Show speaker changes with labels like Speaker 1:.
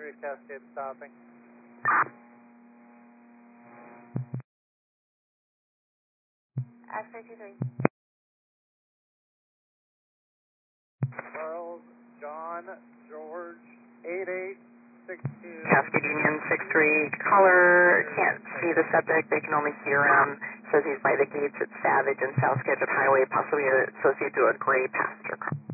Speaker 1: 3 Cascade stopping.
Speaker 2: X-ray 23.
Speaker 1: Charles, John, George, 8862.
Speaker 3: Cascade Union 6-3, caller can't see the subject, they can only hear him. Says he's by the gates at Savage and South Skagit Highway, possibly associated to a gray passenger car.